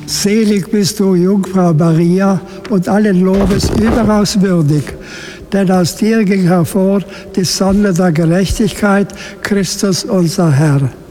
Selig bist du, Jungfrau Maria, und allen Lobes überaus würdig, denn aus dir ging hervor die Sonne der Gerechtigkeit, Christus unser Herr.